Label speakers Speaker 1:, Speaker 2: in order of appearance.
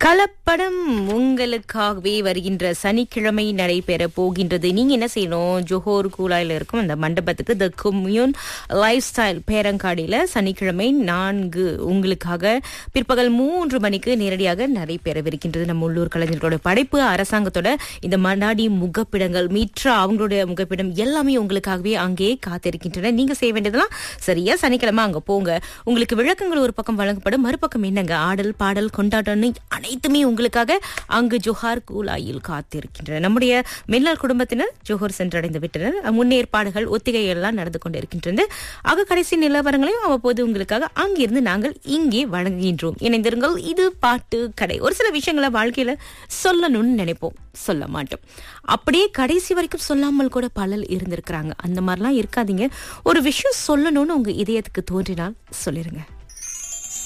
Speaker 1: கலப்படம் உங்களுக்காகவே வருகின்ற சனிக்கிழமை நடைபெற போகின்றது. நீங்க என்ன செய்யணும், ஜோஹர் கூலாயில இருக்கும் அந்த மண்டபத்துக்கு த கம்யூன் லைஃப் ஸ்டைல் பேரங்காடியில சனிக்கிழமை 4 உங்களுக்காக பிற்பகல் 3 மணிக்கு நேரடியாக நடைபெறவிருக்கின்றது. நம்ம உள்ளூர் கலைஞர்களோட படைப்பு, அரசாங்கத்தோட இந்த மன்னாடி முகப்பிடங்கள், மீட்ரா அவங்களுடைய முகப்பிடம் எல்லாமே உங்களுக்காகவே அங்கே காத்திருக்கின்றன. நீங்க செய்ய வேண்டியதெல்லாம் சரியா சனிக்கிழமை அங்க போங்க. உங்களுக்கு விளக்கங்கள் ஒரு பக்கம் வழங்கப்படும், மறுபக்கம் என்னங்க ஆடல் பாடல் கொண்டாட்டம்னு அனைத்துமே உங்களுக்காக அங்கு ஜோஹர் கூலாயில் காத்திருக்கின்றன. நம்முடைய மெல்லார் குடும்பத்தினர் ஜோஹர் சென்றடைந்து விட்டனர். முன்னேற்பாடுகள் ஒத்திகைகள் எல்லாம் நடந்து கொண்டிருக்கின்றது. ஆக கடைசி நிலவரங்களையும் அவ்வப்போது உங்களுக்காக அங்கிருந்து நாங்கள் இங்கே வழங்குகின்றோம். இணைந்திருங்கள். இது பாட்டு கடை. ஒரு சில விஷயங்களை வாழ்க்கையில சொல்லணும்னு நினைப்போம், சொல்ல மாட்டோம். அப்படியே கடைசி வரைக்கும் சொல்லாமல் கூட பலர் இருந்திருக்கிறாங்க. அந்த மாதிரிலாம் இருக்காதீங்க. ஒரு விஷயம் சொல்லணும்னு உங்க இதயத்துக்கு தோன்றினால் சொல்லிருங்க.